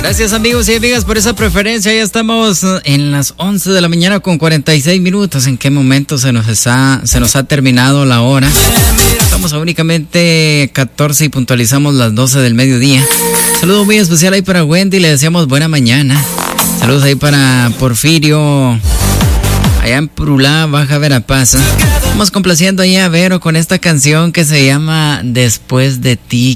Gracias amigos y amigas por esa preferencia. Ya estamos en las 11 de la mañana con 46 minutos. ¿En qué momento se nos ha terminado la hora? Estamos a únicamente 14 y puntualizamos las 12 del mediodía. Saludo muy especial ahí para Wendy, le deseamos buena mañana. Saludos ahí para Porfirio, allá en Purulá, Baja Verapaz. Estamos complaciendo ahí a Vero con esta canción que se llama Después de ti.